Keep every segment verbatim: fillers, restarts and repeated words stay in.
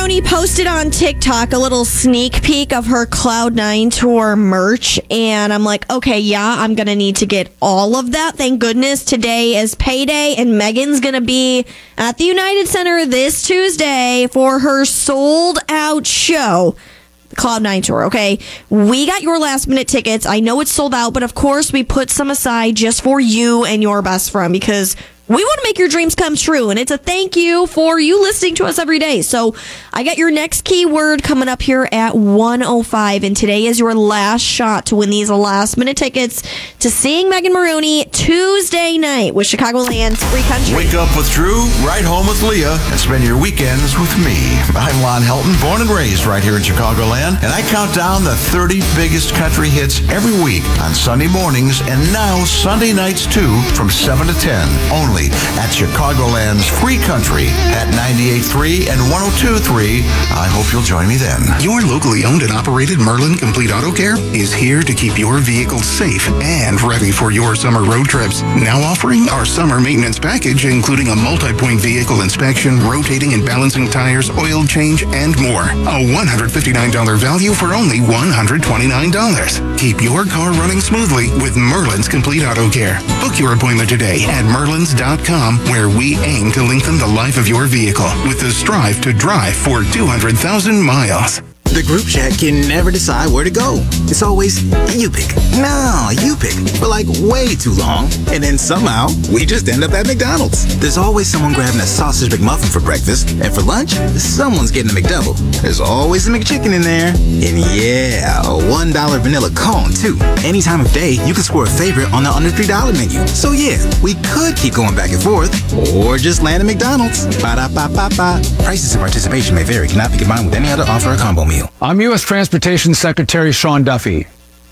Maroney posted on TikTok a little sneak peek of her Cloud nine tour merch, and I'm like, okay, yeah, I'm going to need to get all of that. Thank goodness today is payday, and Megan's going to be at the United Center this Tuesday for her sold-out show. Cloud nine tour, okay? We got your last minute tickets. I know it's sold out, but of course we put some aside just for you and your best friend because we want to make your dreams come true, and it's a thank you for you listening to us every day. So I got your next keyword coming up here at one oh five, and today is your last shot to win these last-minute tickets to seeing Megan Maroney Tuesday night with Chicagoland's Free Country. Wake up with Drew, ride home with Leah, and spend your weekends with me. I'm Lon Helton, born and raised right here in Chicagoland, and I count down the thirty biggest country hits every week on Sunday mornings and now Sunday nights too from seven to ten, only at Chicagoland's Free Country at ninety-eight point three and one oh two point three. I hope you'll join me then. Your locally owned and operated Merlin Complete Auto Care is here to keep your vehicle safe and ready for your summer road trips. Now offering our summer maintenance package, including a multi-point vehicle inspection, rotating and balancing tires, oil change, and more. A one hundred fifty-nine dollars value for only one hundred twenty-nine dollars. Keep your car running smoothly with Merlin's Complete Auto Care. Book your appointment today at merlins dot com, where we aim to lengthen the life of your vehicle with the Strive to Drive for two hundred thousand miles. The group chat can never decide where to go. It's always, you pick. No, you pick. For like way too long. And then somehow, we just end up at McDonald's. There's always someone grabbing a sausage McMuffin for breakfast. And for lunch, someone's getting a McDouble. There's always a McChicken in there. And yeah, a one dollar vanilla cone, too. Any time of day, you can score a favorite on the under three dollar menu. So yeah, we could keep going back and forth. Or just land at McDonald's. Ba-da-ba-ba-ba. Prices and participation may vary. Cannot be combined with any other offer or combo meal. I'm U S Transportation Secretary Sean Duffy.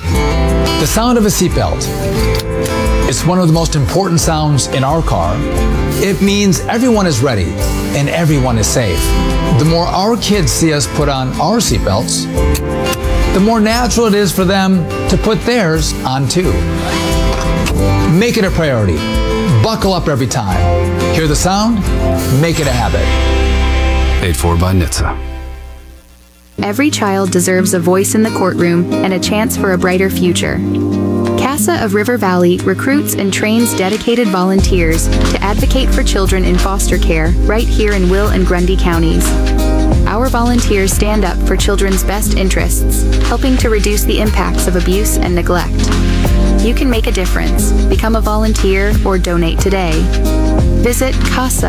The sound of a seatbelt. It's one of the most important sounds in our car. It means everyone is ready and everyone is safe. The more our kids see us put on our seatbelts, the more natural it is for them to put theirs on too. Make it a priority. Buckle up every time. Hear the sound? Make it a habit. Paid for by N H T S A. Every child deserves a voice in the courtroom and a chance for a brighter future. CASA of River Valley recruits and trains dedicated volunteers to advocate for children in foster care right here in Will and Grundy counties. Our volunteers stand up for children's best interests, helping to reduce the impacts of abuse and neglect. You can make a difference. Become a volunteer or donate today. Visit CASA